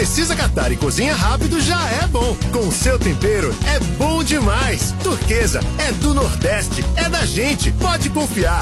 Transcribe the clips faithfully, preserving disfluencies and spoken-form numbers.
precisa catar e cozinha rápido já é bom. Com o seu tempero é bom demais. Turquesa é do Nordeste, é da gente, pode confiar.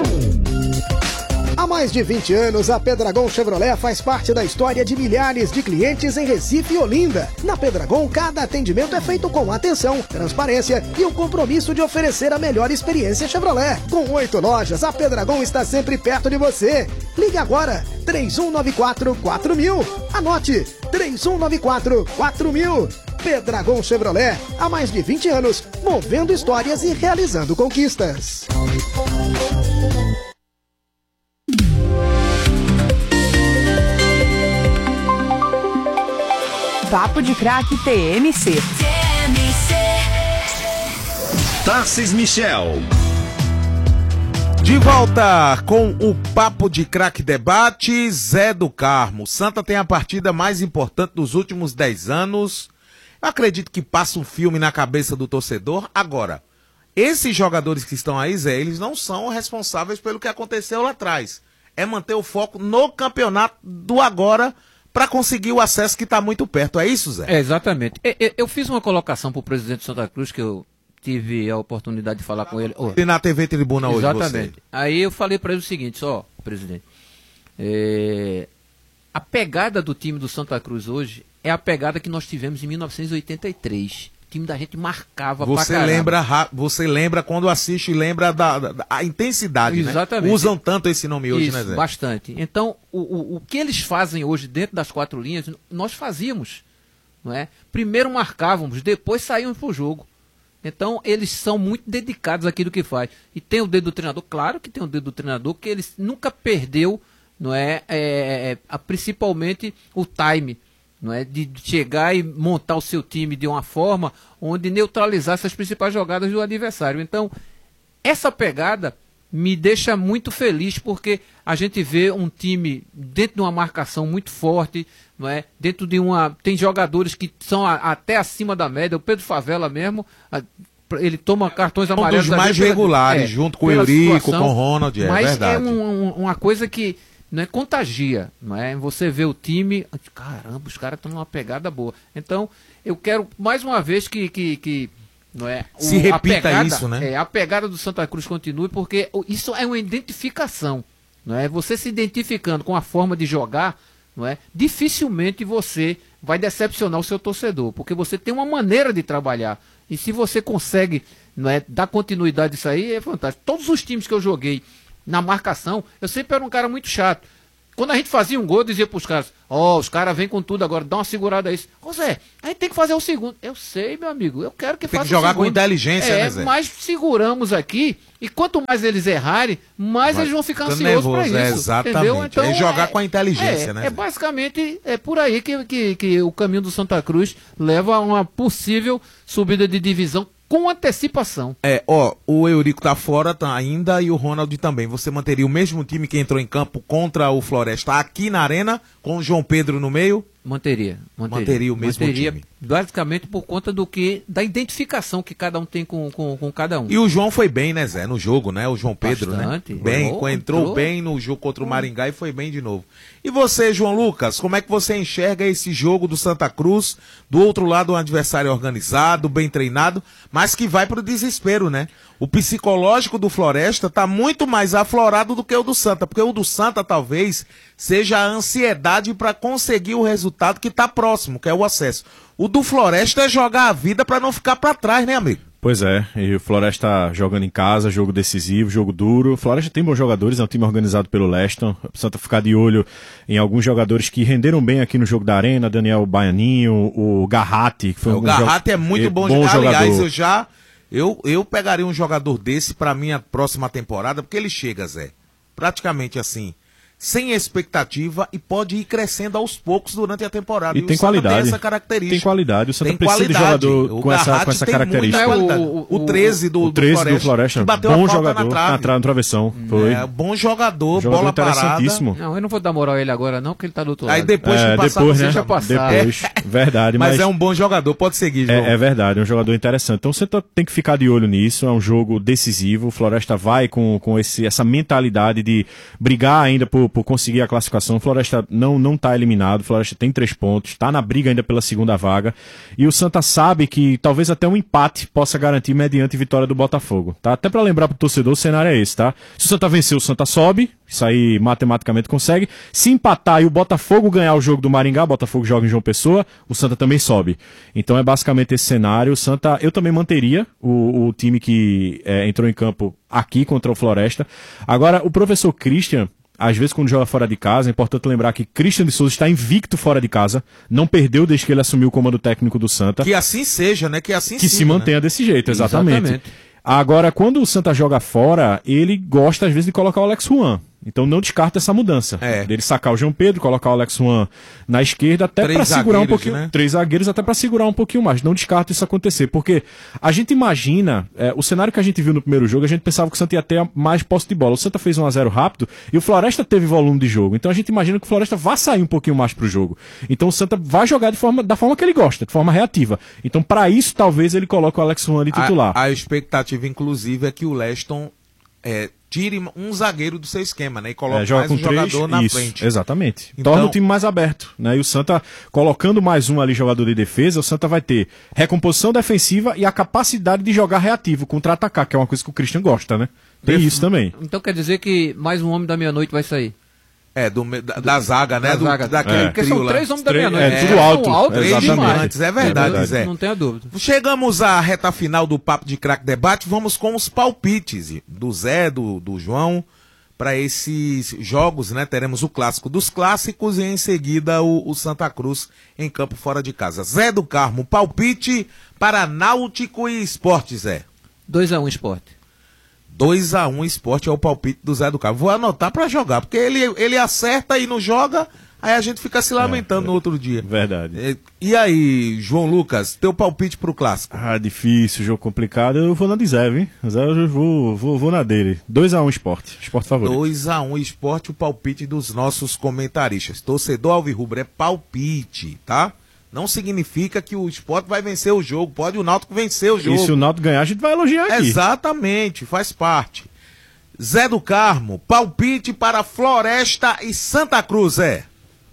Há mais de vinte anos, a Pedragon Chevrolet faz parte da história de milhares de clientes em Recife e Olinda. Na Pedragon, cada atendimento é feito com atenção, transparência e o compromisso de oferecer a melhor experiência Chevrolet. Com oito lojas, a Pedragon está sempre perto de você. Ligue agora, três um nove quatro, quatro mil. Anote, três um nove quatro, quatro mil. Pedragon Chevrolet, há mais de vinte anos, movendo histórias e realizando conquistas. Papo de Craque T M C. Tarcísio Michel. De volta com o Papo de Craque Debate, Zé do Carmo. Santa tem a partida mais importante dos últimos dez anos. Eu acredito que passa um filme na cabeça do torcedor. Agora, esses jogadores que estão aí, Zé, eles não são responsáveis pelo que aconteceu lá atrás. É manter o foco no campeonato do agora, para conseguir o acesso que está muito perto. É isso, Zé? É, exatamente. Eu, eu fiz uma colocação para o presidente de Santa Cruz, que eu tive a oportunidade de falar com ele. Oh, e na T V Tribuna hoje, exatamente. Você. Aí eu falei para ele o seguinte, só, presidente, é, a pegada do time do Santa Cruz hoje é a pegada que nós tivemos em mil novecentos e oitenta e três. O time da gente marcava pra você caramba. lembra Você lembra quando assiste e lembra da, da, da intensidade, exatamente. Né? Usam tanto esse nome hoje, isso, né, Zé? Bastante. Então, o, o, o que eles fazem hoje dentro das quatro linhas, nós fazíamos. Não é? Primeiro marcávamos, depois saímos pro jogo. Então, eles são muito dedicados àquilo que faz. E tem o dedo do treinador, claro que tem o dedo do treinador, que ele nunca perdeu, não é, é, é principalmente o time. Não é, de chegar e montar o seu time de uma forma onde neutralizasse as principais jogadas do adversário. Então, essa pegada me deixa muito feliz, porque a gente vê um time dentro de uma marcação muito forte, não é? Dentro de uma... Tem jogadores que são a, até acima da média. O Pedro Favela mesmo, a, ele toma cartões amarelos. Um dos mais regulares, é, junto com o Eurico, com o Ronald, é mas verdade. Mas é um, um, uma coisa que... Não é contagia, não é? Você vê o time, caramba, os caras estão numa pegada boa. Então, eu quero mais uma vez que, que, que não é? O, se repita a pegada, isso, né? É, a pegada do Santa Cruz continue, porque isso é uma identificação, não é? Você se identificando com a forma de jogar, não é? Dificilmente você vai decepcionar o seu torcedor, porque você tem uma maneira de trabalhar. E se você consegue, não é, dar continuidade disso aí, é fantástico. Todos os times que eu joguei na marcação, eu sempre era um cara muito chato. Quando a gente fazia um gol, eu dizia pros caras, ó, oh, os caras vêm com tudo agora, dá uma segurada aí. Ô Zé, a gente tem que fazer o segundo. Eu sei, meu amigo, eu quero que faça o segundo. Tem que jogar com inteligência, é, né, Zé? Mas seguramos aqui, e quanto mais eles errarem, mais Vai, eles vão ficar ansiosos para isso. É, exatamente. Entendeu? Então, é jogar é, com a inteligência, é, né? É basicamente, é por aí que, que, que o caminho do Santa Cruz leva a uma possível subida de divisão com antecipação. É, ó, o Eurico tá fora tá, ainda e o Ronald também. Você manteria o mesmo time que entrou em campo contra o Floresta aqui na Arena, com o João Pedro no meio? Manteria. Manteria, manteria o mesmo manteria, time. Basicamente por conta do que, da identificação que cada um tem com, com, com cada um. E o João foi bem, né, Zé, no jogo, né? O João Pedro, Bastante, né? Bem, entrou, entrou, entrou bem no jogo contra o Maringá e foi bem de novo. E você, João Lucas, como é que você enxerga esse jogo do Santa Cruz? Do outro lado, um adversário organizado, bem treinado, mas que vai pro desespero, né? O psicológico do Floresta tá muito mais aflorado do que o do Santa, porque o do Santa talvez seja a ansiedade para conseguir o resultado que tá próximo, que é o acesso. O do Floresta é jogar a vida para não ficar para trás, né, amigo? Pois é, e o Floresta jogando em casa, jogo decisivo, jogo duro. O Floresta tem bons jogadores, é um time organizado pelo Leston. Precisa ficar de olho em alguns jogadores que renderam bem aqui no jogo da Arena, Daniel Baianinho, o Garratti. Que foi o um Garratti jo... é muito bom, bom jogador. jogador. Aliás, eu já... Eu, eu pegaria um jogador desse para minha próxima temporada, porque ele chega, Zé, praticamente assim, sem expectativa e pode ir crescendo aos poucos durante a temporada. E, e tem qualidade. Tem essa característica. Tem qualidade. O Santa tem precisa de jogador com essa, com essa característica. O, o, o treze do, o treze do Floresta, do Floresta que bateu bom a jogador na trave. na, tra no travessão. Foi. É, bom jogador, jogador bola parada. Não, eu não vou dar moral a ele agora não, porque ele tá do outro lado. Aí depois é, que passar, depois, você né? já passar. Depois, é. verdade. Mas, mas é um bom jogador, pode seguir, João. É, é verdade, é um jogador interessante. Então você tem que ficar de olho nisso, é um jogo decisivo. O Floresta vai com, com esse, essa mentalidade de brigar ainda por, por conseguir a classificação. O Floresta não, não tá eliminado, o Floresta tem três pontos, tá na briga ainda pela segunda vaga, e o Santa sabe que talvez até um empate possa garantir mediante vitória do Botafogo, tá? Até para lembrar pro torcedor, o cenário é esse, tá? Se o Santa vencer, o Santa sobe, isso aí matematicamente consegue. Se empatar e o Botafogo ganhar o jogo do Maringá, o Botafogo joga em João Pessoa, o Santa também sobe. Então é basicamente esse cenário. O Santa, eu também manteria o, o time que é, entrou em campo aqui contra o Floresta. Agora, o professor Christian, às vezes quando joga fora de casa, é importante lembrar que Christian de Souza está invicto fora de casa, não perdeu desde que ele assumiu o comando técnico do Santa. Que assim seja, né? Que assim Que siga, se mantenha né? desse jeito, exatamente. Exatamente. Agora, quando o Santa joga fora, ele gosta às vezes de colocar o Alex Juan. Então não descarta essa mudança. É. Dele sacar o João Pedro, colocar o Alex Juan na esquerda, até Três para segurar um zagueiros, pouquinho. né? Três zagueiros, até para segurar um pouquinho mais. Não descarta isso acontecer. Porque a gente imagina, é, o cenário que a gente viu no primeiro jogo, a gente pensava que o Santa ia ter mais posse de bola. O Santa fez um a zero rápido e o Floresta teve volume de jogo. Então a gente imagina que o Floresta vai sair um pouquinho mais pro jogo. Então o Santa vai jogar de forma, da forma que ele gosta, de forma reativa. Então para isso, talvez ele coloque o Alex Juan de titular. A, a expectativa, inclusive, é que o Leston é, tire um zagueiro do seu esquema, né? E coloque É, joga mais um com três, jogador na isso, frente. Exatamente. Então- Torna o time mais aberto, né? E o Santa, colocando mais um ali jogador de defesa, o Santa vai ter recomposição defensiva e a capacidade de jogar reativo, contra-atacar, que é uma coisa que o Christian gosta, né? Tem Perfe- isso também. Então quer dizer que mais um homem da meia-noite vai sair. É, do, me- da, da zaga, né? Da Do, zaga. daquele É. Porque trio são lá. três homens da Três- meia-noite. é, tudo alto, São altos exatamente. demais. É verdade, Eu- Zé. Não tenha dúvida. Chegamos à reta final do Papo de Craque Debate, vamos com os palpites do Zé, do, do João, para esses jogos, né? Teremos o clássico dos clássicos e em seguida o, o Santa Cruz em campo fora de casa. Zé do Carmo, palpite para Náutico e Sport, Zé. dois a um Sport. dois a um Sport é o palpite do Zé do Carmo. Vou anotar para jogar, porque ele, ele acerta e não joga, aí a gente fica se lamentando É, no outro dia. Verdade. E, e aí, João Lucas, teu palpite pro clássico? Ah, difícil, jogo complicado. Eu vou na de Zé, viu? Zé, eu vou, vou, vou na dele. dois a um Sport. Sport favorito. dois a um Sport, o palpite dos nossos comentaristas. Torcedor alvirrubro é palpite, tá? Não significa que o Sport vai vencer o jogo. Pode o Náutico vencer o jogo. E se o Náutico ganhar, a gente vai elogiar aqui. Exatamente, faz parte. Zé do Carmo, palpite para Floresta e Santa Cruz, Zé.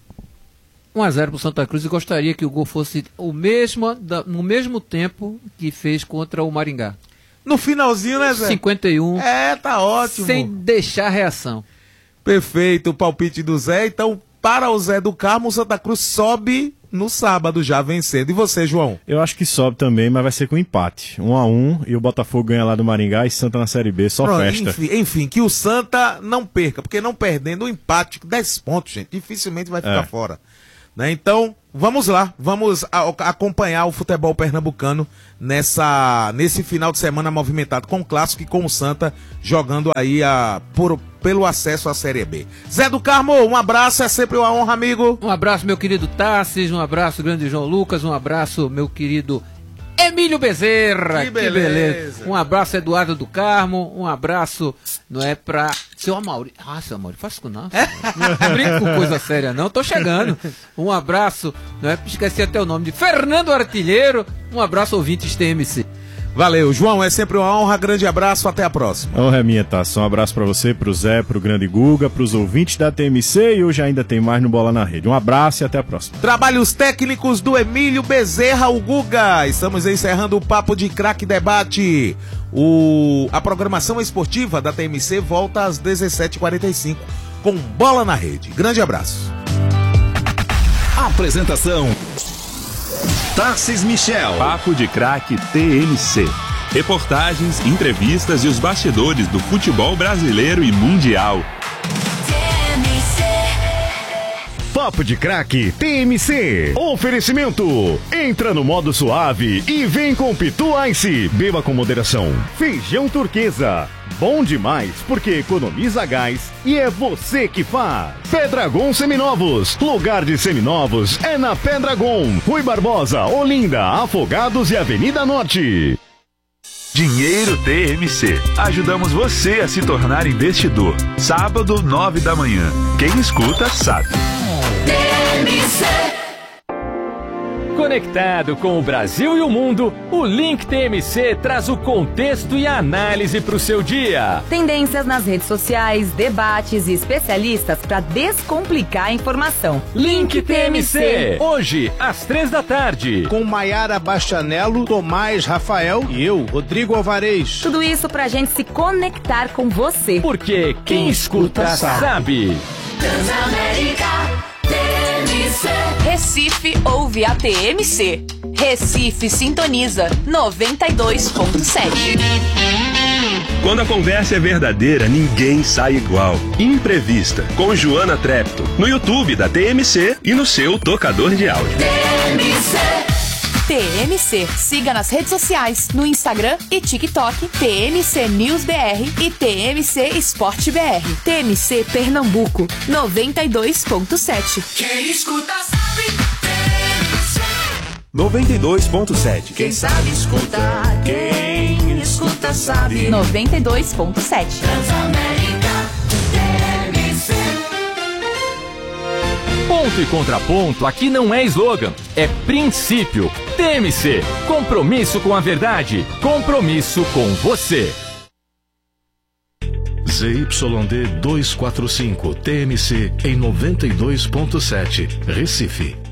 um a zero pro Santa Cruz e gostaria que o gol fosse o mesmo, da- no mesmo tempo que fez contra o Maringá. No finalzinho, né, Zé? cinquenta e um, É, tá ótimo. sem deixar reação. Perfeito, o palpite do Zé. Então, para o Zé do Carmo, o Santa Cruz sobe no sábado já vencendo. E você, João? Eu acho que sobe também, mas vai ser com empate. um a um e o Botafogo ganha lá do Maringá e Santa na Série B, só Pronto, festa. Enfim, enfim, que o Santa não perca, porque não perdendo o empate, dez pontos, gente, dificilmente vai ficar É. fora. Né? Então, vamos lá, vamos a- acompanhar o futebol pernambucano nessa, nesse final de semana movimentado com o Clássico e com o Santa jogando aí a, por, pelo acesso à Série B. Zé do Carmo, um abraço, é sempre uma honra, amigo. Um abraço, meu querido Tassis, um abraço, grande João Lucas, um abraço, meu querido Emílio Bezerra. Que beleza. Um abraço, Eduardo do Carmo, um abraço, não é, pra seu Amauri. Ah, seu Amauri, faça isso não. Não brinca com coisa séria, não, tô chegando. Um abraço, não é, esqueci até o nome de Fernando Artilheiro, um abraço, ouvintes T M C. Valeu, João, é sempre uma honra, grande abraço, até a próxima. Honra é minha, Taça. Um abraço pra você, pro Zé, pro grande Guga, pros ouvintes da T M C e hoje ainda tem mais no Bola na Rede. Um abraço e até a próxima. Trabalhos técnicos do Emílio Bezerra, o Guga. Estamos encerrando o Papo de Craque Debate. O... A programação esportiva da T M C volta às dezessete e quarenta e cinco com Bola na Rede. Grande abraço. Apresentação: Tarcis Michel. Papo de Craque T M C. Reportagens, entrevistas e os bastidores do futebol brasileiro e mundial. Papo de Craque T M C. Oferecimento. Entra no modo suave e vem com Pitu Ice. Beba com moderação. Feijão Turquesa. Bom demais porque economiza gás e é você que faz. Pedragon Seminovos. Lugar de seminovos é na Pedragon. Rui Barbosa, Olinda, Afogados e Avenida Norte. Dinheiro T M C. Ajudamos você a se tornar investidor. Sábado, nove da manhã. Quem escuta, sabe. Conectado com o Brasil e o mundo, o Link T M C traz o contexto e a análise para o seu dia. Tendências nas redes sociais, debates e especialistas para descomplicar a informação. Link T M C, hoje, às três da tarde. Com Maiara Bastianello, Tomás Rafael e eu, Rodrigo Alvarez. Tudo isso pra gente se conectar com você. Porque quem, quem escuta, escuta sabe. sabe. Transamérica T M C. Recife ouve a T M C. Recife sintoniza noventa e dois ponto sete. Quando a conversa é verdadeira, ninguém sai igual. Imprevista, com Joana Trepto, no YouTube da T M C e no seu tocador de áudio. T M C. T M C. Siga nas redes sociais, no Instagram e TikTok, T M C News B R e T M C Esporte B R. T M C Pernambuco, noventa e dois ponto sete. Quem escuta sabe. T M C. noventa e dois ponto sete. Quem sabe escuta. Quem escuta sabe. noventa e dois ponto sete. Transamérica T M C. Ponto e contraponto aqui não é slogan, é princípio. T M C, compromisso com a verdade, compromisso com você. Z Y D duzentos e quarenta e cinco T M C em noventa e dois ponto sete, Recife.